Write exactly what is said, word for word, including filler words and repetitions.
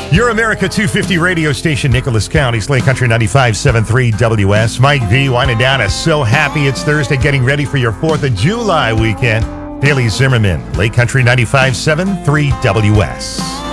Your America two fifty radio station, Nicholas County, Slate Country ninety-five point seven three W S. Mike V winding down us. So happy it's Thursday, getting ready for your fourth of July weekend. Haley Zimmerman, Lake Country ninety-five point seven three W S.